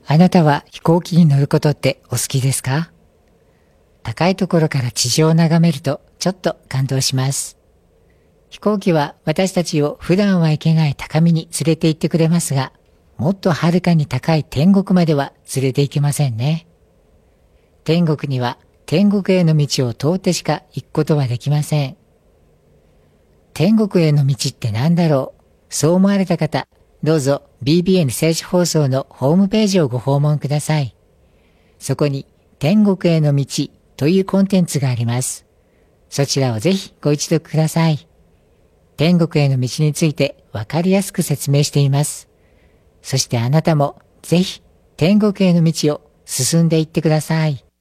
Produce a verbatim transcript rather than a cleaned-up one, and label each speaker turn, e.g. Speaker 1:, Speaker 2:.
Speaker 1: あなたは飛行機に乗ることってお好きですか？高いところから地上を眺めるとちょっと感動します。飛行機は私たちを普段は行けない高みに連れて行ってくれますが、もっとはるかに高い天国までは連れて行けませんね。天国には天国への道を通ってしか行くことはできません。天国への道って何だろう？そう思われた方、どうぞ ビービーエヌ 聖書放送のホームページをご訪問ください。そこに天国への道というコンテンツがあります。そちらをぜひご一読ください。天国への道についてわかりやすく説明しています。そしてあなたもぜひ天国への道を進んでいってください。